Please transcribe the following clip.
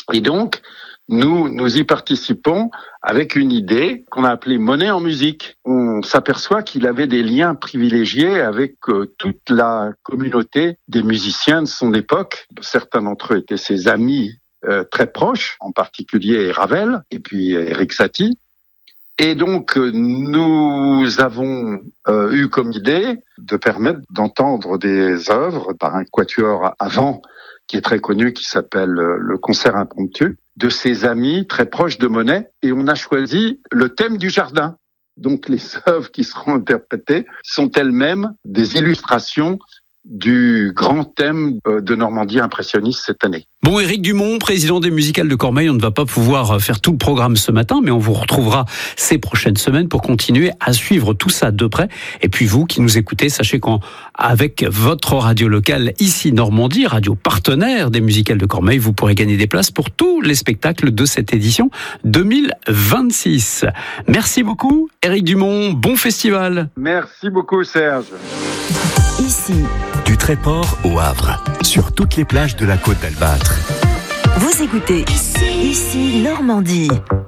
Et donc, nous y participons avec une idée qu'on a appelée Monet en musique. On s'aperçoit qu'il avait des liens privilégiés avec toute la communauté des musiciens de son époque. Certains d'entre eux étaient ses amis très proches, en particulier Ravel et puis Erik Satie. Et donc, nous avons eu comme idée de permettre d'entendre des œuvres par un quatuor à vent qui est très connu, qui s'appelle le Concert Impromptu, de ses amis très proches de Monet. Et on a choisi le thème du jardin. Donc, les œuvres qui seront interprétées sont elles-mêmes des illustrations du grand thème de Normandie impressionniste cette année. Bon, Éric Dumont, président des Musicales de Cormeilles, on ne va pas pouvoir faire tout le programme ce matin, mais on vous retrouvera ces prochaines semaines pour continuer à suivre tout ça de près. Et puis vous qui nous écoutez, sachez qu'avec votre radio locale ici Normandie, radio partenaire des Musicales de Cormeilles, vous pourrez gagner des places pour tous les spectacles de cette édition 2026. Merci beaucoup, Éric Dumont. Bon festival. Merci beaucoup, Serge. Ici, du Tréport au Havre, sur toutes les plages de la Côte d'Albâtre. Vous écoutez Ici Normandie.